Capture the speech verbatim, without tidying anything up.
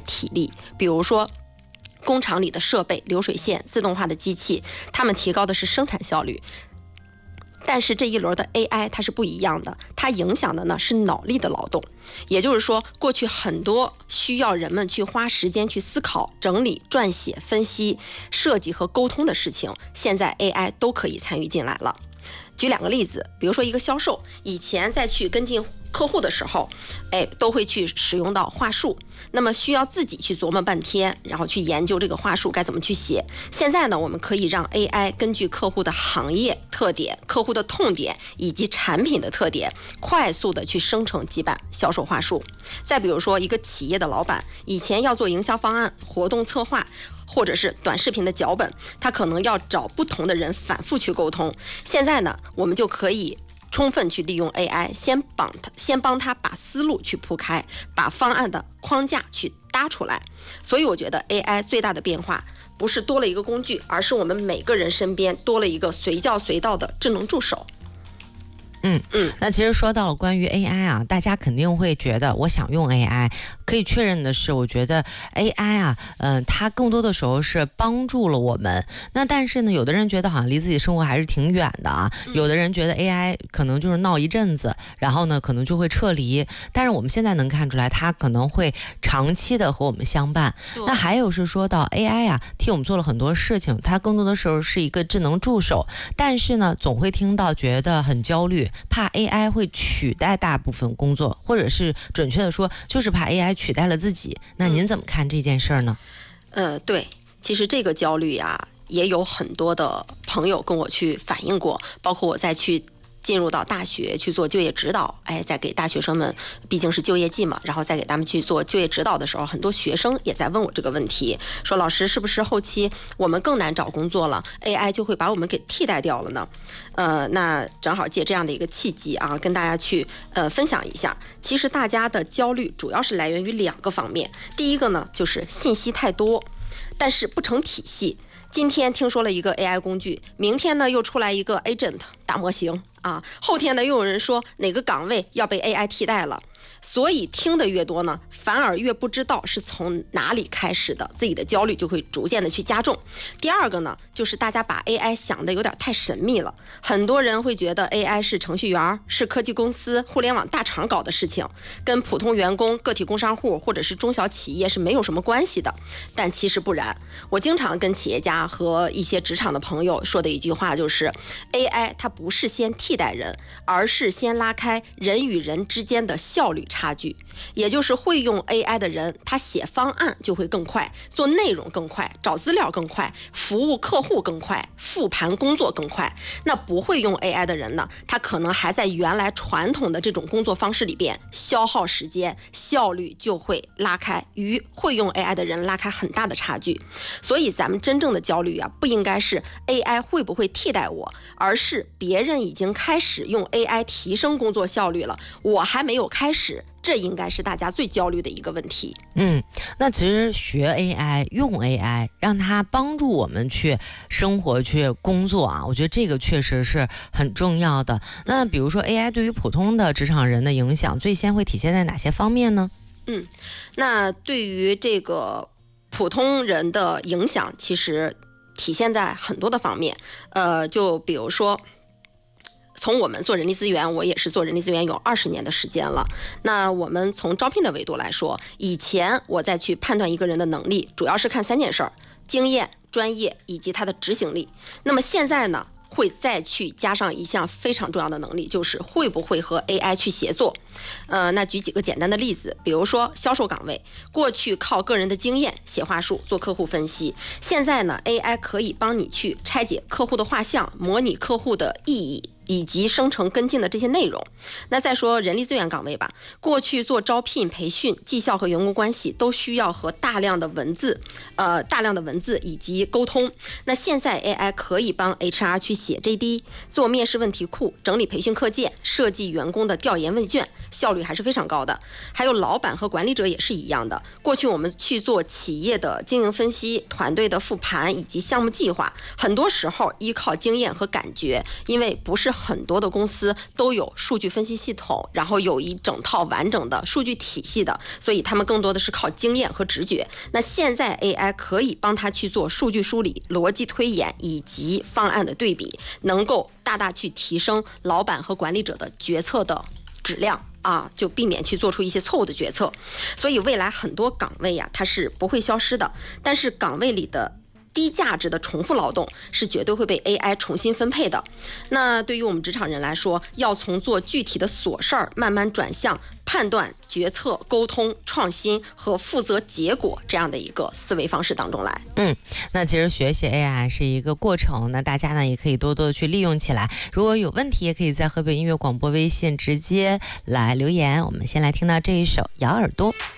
体力，比如说工厂里的设备、流水线、自动化的机器，它们提高的是生产效率。但是这一轮的 A I 它是不一样的，它影响的呢是脑力的劳动。也就是说，过去很多需要人们去花时间去思考、整理、撰写、分析、设计和沟通的事情，现在 A I 都可以参与进来了。举两个例子，比如说一个销售，以前在去跟进客户的时候，哎，都会去使用到话术，那么需要自己去琢磨半天，然后去研究这个话术该怎么去写。现在呢，我们可以让 A I 根据客户的行业特点、客户的痛点以及产品的特点，快速的去生成几版销售话术。再比如说一个企业的老板，以前要做营销方案、活动策划，或者是短视频的脚本，他可能要找不同的人反复去沟通。现在呢，我们就可以充分去利用 A I， 先帮他先帮他把思路去铺开，把方案的框架去搭出来。所以我觉得 A I 最大的变化不是多了一个工具，而是我们每个人身边多了一个随叫随到的智能助手。 嗯嗯，那其实说到了关于 A I 啊，大家肯定会觉得我想用 A I， 可以确认的是，我觉得 A I 啊，嗯、呃，它更多的时候是帮助了我们。那但是呢，有的人觉得好像离自己生活还是挺远的啊，有的人觉得 A I 可能就是闹一阵子，然后呢可能就会撤离。但是我们现在能看出来，它可能会长期的和我们相伴。那还有是说到 A I 啊，替我们做了很多事情，它更多的时候是一个智能助手，但是呢，总会听到觉得很焦虑。怕 A I 会取代大部分工作，或者是准确的说，就是怕 A I 取代了自己。那您怎么看这件事儿呢？ 呃，对，其实这个焦虑呀，也有很多的朋友跟我去反映过，包括我在去进入到大学去做就业指导，哎，在给大学生们，毕竟是就业季嘛，然后再给他们去做就业指导的时候，很多学生也在问我这个问题，说老师是不是后期我们更难找工作了 ，A I 就会把我们给替代掉了呢？呃，那正好借这样的一个契机啊，跟大家去呃分享一下。其实大家的焦虑主要是来源于两个方面，第一个呢就是信息太多，但是不成体系。今天听说了一个 A I 工具，明天呢又出来一个 agent 大模型啊，后天呢又有人说哪个岗位要被 A I 替代了。所以听得越多呢，反而越不知道是从哪里开始的，自己的焦虑就会逐渐的去加重。第二个呢，就是大家把 A I 想的有点太神秘了，很多人会觉得 A I 是程序员，是科技公司、互联网大厂搞的事情，跟普通员工、个体工商户或者是中小企业是没有什么关系的。但其实不然，我经常跟企业家和一些职场的朋友说的一句话就是 A I 它不是先替代人，而是先拉开人与人之间的效率差距。也就是会用 A I 的人，他写方案就会更快，做内容更快，找资料更快，服务客户更快，复盘工作更快。那不会用 A I 的人呢，他可能还在原来传统的这种工作方式里边消耗时间，效率就会拉开，与会用 A I 的人拉开很大的差距。所以咱们真正的焦虑啊，不应该是 A I 会不会替代我，而是别人已经开始用 A I 提升工作效率了，我还没有开始。这应该是大家最焦虑的一个问题。 嗯，那其实学 A I 用 A I 让它帮助我们去生活去工作啊，我觉得这个确实是很重要的。那比如说 A I 对于普通的职场人的影响最先会体现在哪些方面呢？ 嗯，那对于这个普通人的影响其实体现在很多的方面，呃，就比如说从我们做人力资源，我也是做人力资源有二十年的时间了。那我们从招聘的维度来说，以前我再去判断一个人的能力，主要是看三件事儿：经验、专业以及他的执行力。那么现在呢，会再去加上一项非常重要的能力，就是会不会和 A I 去协作。呃，那举几个简单的例子，比如说销售岗位，过去靠个人的经验写话术、做客户分析，现在呢 A I 可以帮你去拆解客户的画像，模拟客户的意义，以及生成跟进的这些内容。那再说人力资源岗位吧，过去做招聘、培训、绩效和员工关系都需要和大量的文字，呃，大量的文字以及沟通。那现在 A I 可以帮 H R 去写 J D， 做面试问题库，整理培训课件，设计员工的调研问卷，效率还是非常高的。还有老板和管理者也是一样的，过去我们去做企业的经营分析、团队的复盘以及项目计划，很多时候依靠经验和感觉，因为不是很多的公司都有数据分分析系统，然后有一整套完整的数据体系的，所以他们更多的是靠经验和直觉。那现在 A I 可以帮他去做数据梳理、逻辑推演以及方案的对比，能够大大去提升老板和管理者的决策的质量啊，就避免去做出一些错误的决策。所以未来很多岗位呀、啊，它是不会消失的，但是岗位里的低价值的重复劳动是绝对会被 A I 重新分配的。那对于我们职场人来说，要从做具体的琐事儿慢慢转向判断、决策、沟通、创新和负责结果这样的一个思维方式当中来。 嗯，那其实学习 A I 是一个过程，那大家呢也可以多多的去利用起来。如果有问题，也可以在河北音乐广播微信直接来留言。我们先来听到这一首《咬耳朵》。